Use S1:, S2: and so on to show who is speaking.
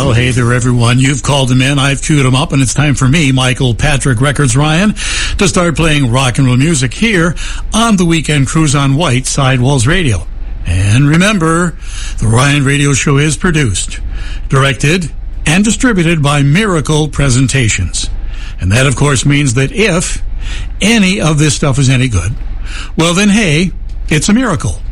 S1: Well, hey there, everyone. You've called them in. I've queued them up, and it's time for me, Michael Patrick Records Ryan, to start playing rock and roll music here on the Weekend Cruise on White Sidewalls Radio. And remember, the Ryan Radio Show is produced, directed, and distributed by Miracle Presentations. And that, of course, means that if any of this stuff is any good, well then, hey, it's a miracle.